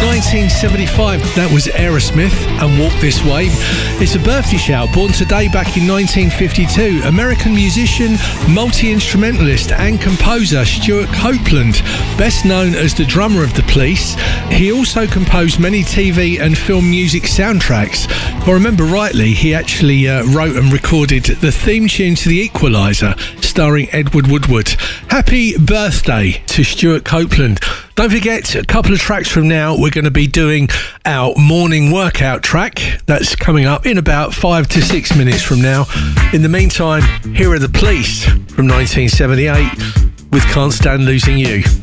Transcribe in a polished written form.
1975, that was Aerosmith and Walk This Way. It's a birthday shout, born today back in 1952. American musician, multi-instrumentalist and composer Stuart Copeland, best known as the drummer of The Police. He also composed many TV and film music soundtracks. If I remember rightly, he actually wrote and recorded the theme tune to The Equalizer, starring Edward Woodward. Happy birthday to Stuart Copeland. Don't forget, a couple of tracks from now, we're going to be doing our morning workout track. That's coming up in about 5 to 6 minutes from now. In the meantime, here are The Police from 1978 with Can't Stand Losing You.